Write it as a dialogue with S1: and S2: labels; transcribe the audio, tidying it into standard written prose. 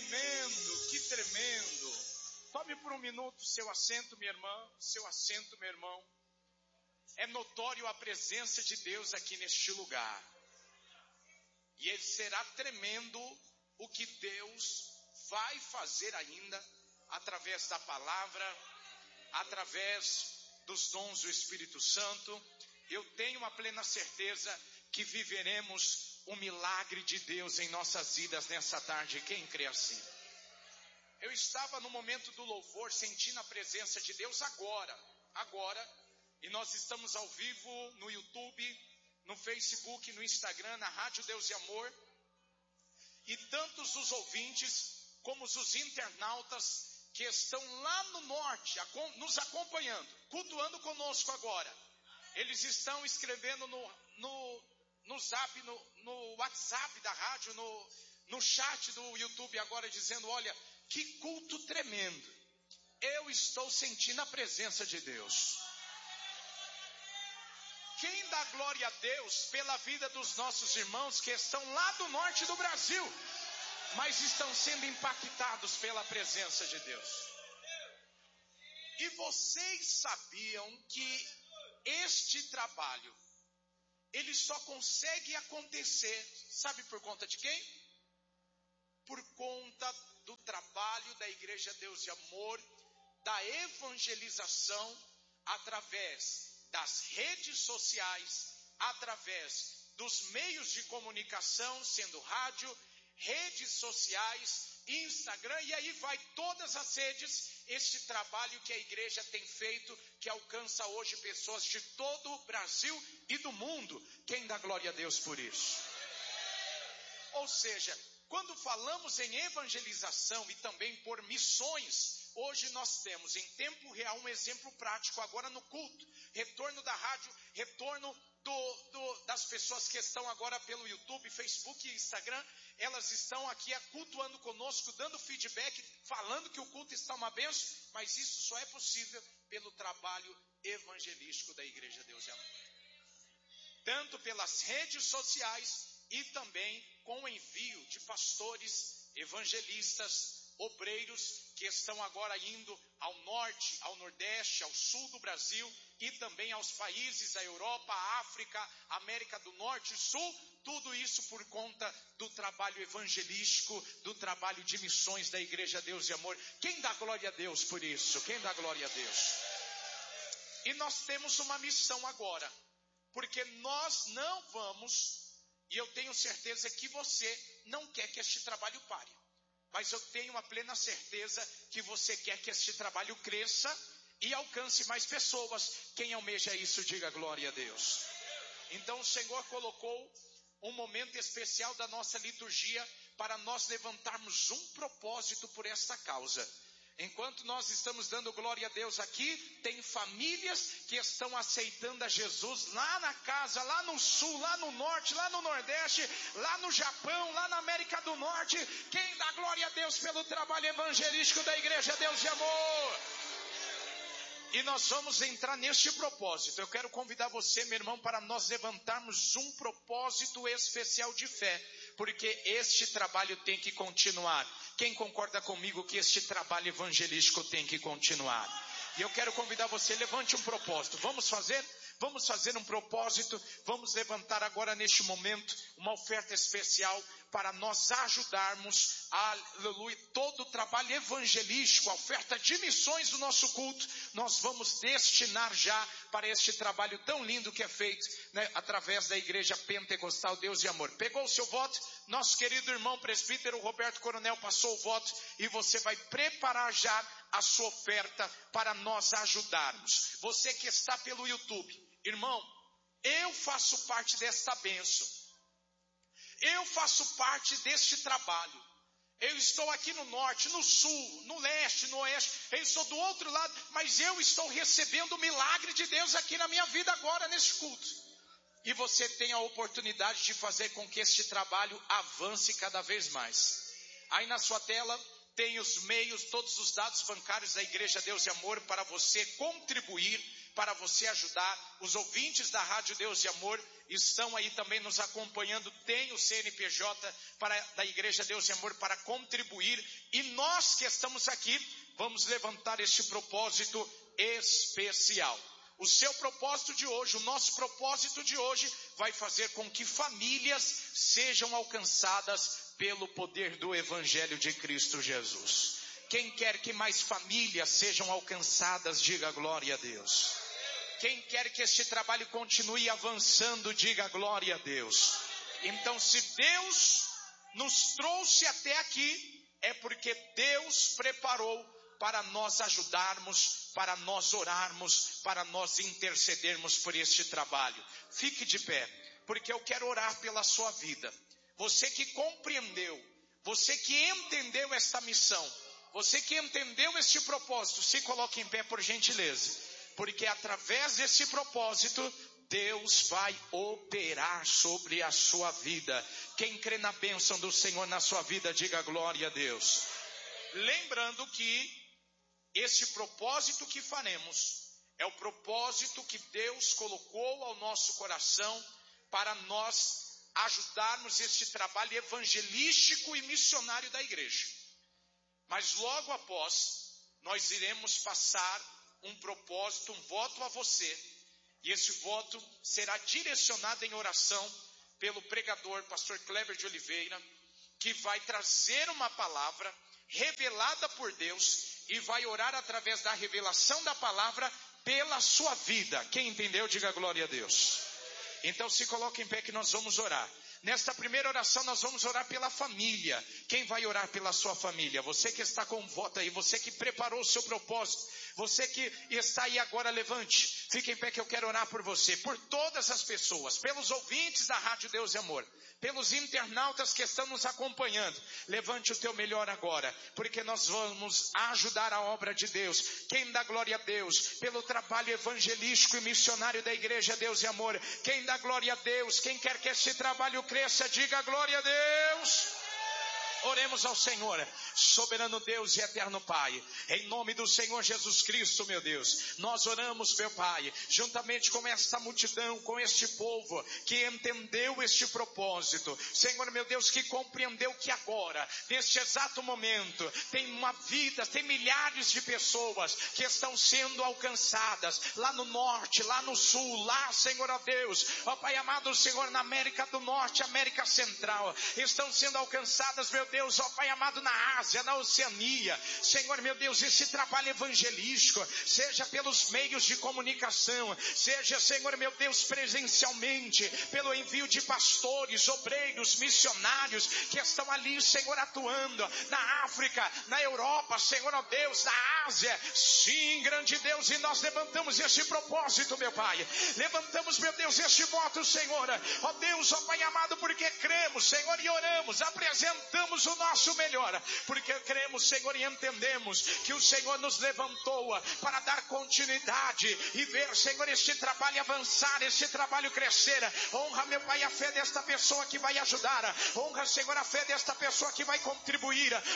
S1: tremendo, que tremendo. Tome por um minuto seu assento, minha irmã, seu assento, meu irmão. É notório a presença de Deus aqui neste lugar. E ele será tremendo o que Deus vai fazer ainda através da palavra, através dos dons do Espírito Santo. Eu tenho uma plena certeza que viveremos o milagre de Deus em nossas vidas nessa tarde. Quem crê assim? Eu estava no momento do louvor, sentindo a presença de Deus agora, e nós estamos ao vivo no YouTube, no Facebook, no Instagram, na Rádio Deus e Amor, e tantos os ouvintes como os internautas que estão lá no norte, nos acompanhando, cultuando conosco agora. Eles estão escrevendo no zap, no WhatsApp da rádio, no chat do YouTube agora, dizendo: olha, que culto tremendo. Eu estou sentindo a presença de Deus. Quem dá glória a Deus pela vida dos nossos irmãos que estão lá do norte do Brasil, mas estão sendo impactados pela presença de Deus. E vocês sabiam que este trabalho, ele só consegue acontecer, sabe por conta de quem? Por conta do trabalho da Igreja Deus e Amor, da evangelização, através das redes sociais, através dos meios de comunicação, sendo rádio, redes sociais, Instagram, e aí vai todas as redes, este trabalho que a igreja tem feito, que alcança hoje pessoas de todo o Brasil e do mundo. Quem dá glória a Deus por isso? Ou seja, quando falamos em evangelização e também por missões, hoje nós temos em tempo real um exemplo prático agora no culto, retorno da rádio, retorno das pessoas que estão agora pelo YouTube, Facebook e Instagram. Elas estão aqui cultuando conosco, dando feedback, falando que o culto está uma bênção, mas isso só é possível pelo trabalho evangelístico da Igreja Deus e Amor. Tanto pelas redes sociais e também com o envio de pastores, evangelistas, obreiros que estão agora indo ao norte, ao nordeste, ao sul do Brasil e também aos países da Europa, África, América do Norte e Sul. Tudo isso por conta do trabalho evangelístico, do trabalho de missões da Igreja Deus e Amor. Quem dá glória a Deus por isso? Quem dá glória a Deus? E nós temos uma missão agora, porque nós não vamos, e eu tenho certeza que você não quer que este trabalho pare, mas eu tenho a plena certeza que você quer que este trabalho cresça e alcance mais pessoas. Quem almeja isso, diga glória a Deus. Então o Senhor colocou um momento especial da nossa liturgia para nós levantarmos um propósito por esta causa. Enquanto nós estamos dando glória a Deus aqui, tem famílias que estão aceitando a Jesus lá na casa, lá no sul, lá no norte, lá no nordeste, lá no Japão, lá na América do Norte. Quem dá glória a Deus pelo trabalho evangelístico da Igreja Deus e Amor? E nós vamos entrar neste propósito. Eu quero convidar você, meu irmão, para nós levantarmos um propósito especial de fé, porque este trabalho tem que continuar. Quem concorda comigo que este trabalho evangelístico tem que continuar? E eu quero convidar você, levante um propósito. Vamos fazer um propósito. Vamos levantar agora neste momento uma oferta especial para nós ajudarmos aleluia, todo o trabalho evangelístico, a oferta de missões do nosso culto. Nós vamos destinar já para este trabalho tão lindo que é feito, né, através da Igreja Pentecostal Deus e Amor. Pegou o seu voto? Nosso querido irmão presbítero Roberto Coronel passou o voto e você vai preparar já a sua oferta para nós ajudarmos. Você que está pelo YouTube, irmão, eu faço parte desta bênção. Eu faço parte deste trabalho. Eu estou aqui no norte, no sul, no leste, no oeste. Eu estou do outro lado, mas eu estou recebendo o milagre de Deus aqui na minha vida agora, neste culto. E você tem a oportunidade de fazer com que este trabalho avance cada vez mais. Aí na sua tela tem os meios, todos os dados bancários da Igreja Deus e Amor para você contribuir para você ajudar. Os ouvintes da Rádio Deus e Amor estão aí também nos acompanhando. Tem o CNPJ da Igreja Deus e Amor para contribuir. E nós que estamos aqui, vamos levantar este propósito especial. O seu propósito de hoje, o nosso propósito de hoje, vai fazer com que famílias sejam alcançadas pelo poder do Evangelho de Cristo Jesus. Quem quer que mais famílias sejam alcançadas, diga glória a Deus. Quem quer que este trabalho continue avançando, diga glória a Deus. Então, se Deus nos trouxe até aqui, é porque Deus preparou para nós ajudarmos, para nós orarmos, para nós intercedermos por este trabalho. Fique de pé, porque eu quero orar pela sua vida. Você que compreendeu, você que entendeu esta missão, você que entendeu este propósito, se coloque em pé por gentileza. Porque através desse propósito, Deus vai operar sobre a sua vida. Quem crê na bênção do Senhor na sua vida, diga glória a Deus. Lembrando que este propósito que faremos é o propósito que Deus colocou ao nosso coração para nós ajudarmos este trabalho evangelístico e missionário da igreja. Mas logo após, nós iremos passar um propósito, um voto a você. E esse voto será direcionado em oração pelo pregador, pastor Kleber de Oliveira, que vai trazer uma palavra revelada por Deus e vai orar através da revelação da palavra pela sua vida. Quem entendeu, diga glória a Deus. Então se coloque em pé que nós vamos orar. Nesta primeira oração nós vamos orar pela família. Quem vai orar pela sua família? Você que está com um voto aí, você que preparou o seu propósito, você que está aí agora, levante. Fique em pé que eu quero orar por você, por todas as pessoas, pelos ouvintes da Rádio Deus e Amor, pelos internautas que estão nos acompanhando. Levante o teu melhor agora, porque nós vamos ajudar a obra de Deus. Quem dá glória a Deus pelo trabalho evangelístico e missionário da Igreja Deus e Amor? Quem dá glória a Deus? Quem quer que esse trabalho cresça, diga glória a Deus. Oremos ao Senhor, soberano Deus e eterno Pai, em nome do Senhor Jesus Cristo, meu Deus, nós oramos, meu Pai, juntamente com esta multidão, com este povo, que entendeu este propósito, Senhor, meu Deus, que compreendeu que agora, neste exato momento, tem uma vida, tem milhares de pessoas que estão sendo alcançadas, lá no norte, lá no sul, lá, Senhor, ó Deus, ó Pai amado, Senhor, na América do Norte, América Central, estão sendo alcançadas, meu Deus, ó Pai amado, na Ásia, na Oceania, Senhor, meu Deus, esse trabalho evangelístico, seja pelos meios de comunicação, seja, Senhor, meu Deus, presencialmente, pelo envio de pastores, obreiros, missionários, que estão ali, Senhor, atuando, na África, na Europa, Senhor, ó Deus, na Ásia, sim, grande Deus, e nós levantamos este propósito, meu Pai, levantamos, meu Deus, este voto, Senhor, ó Deus, ó Pai amado, porque cremos, Senhor, e oramos, apresentamos o nosso melhor, porque cremos, Senhor, e entendemos que o Senhor nos levantou para dar continuidade e ver, Senhor, este trabalho avançar, este trabalho crescer. Honra, meu Pai, a fé desta pessoa que vai ajudar, honra, Senhor, a fé desta pessoa que vai contribuir,